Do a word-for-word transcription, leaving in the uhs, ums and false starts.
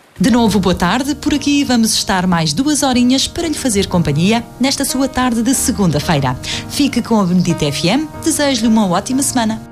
De novo, boa tarde. Por aqui vamos estar mais duas horinhas para lhe fazer companhia nesta sua tarde de segunda-feira. Fique com a Benedita F M. Desejo-lhe uma ótima semana.